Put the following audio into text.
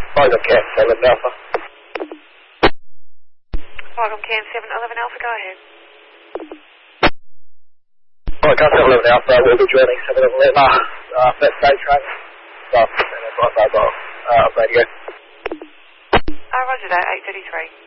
Welcome, Cam 7 Alpha. Welcome, Cam 711 Alpha, go ahead. Welcome, 711 Alpha, we'll be joining 711 first stage train. Start, and then radio. Roger that, 833.